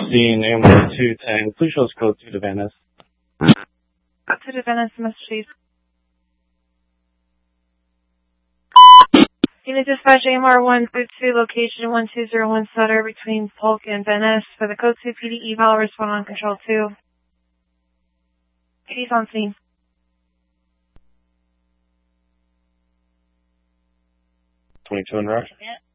scene, AM1210. Please show us code 2 to Venice. To the Venice, Massachusetts. Unit dispatch AMR 132, location 1201 Sutter between Polk and Venice. For the code 2 PD eval, respond on control 2. PD's on scene. 22 in rush. Yeah.